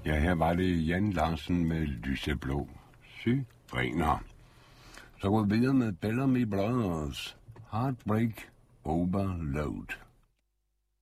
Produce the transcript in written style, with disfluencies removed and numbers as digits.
Ja, her var det Jan Larsen med Lyseblå Syrener. Så går vi videre med Bellamy Brothers, Heartbreak Overload.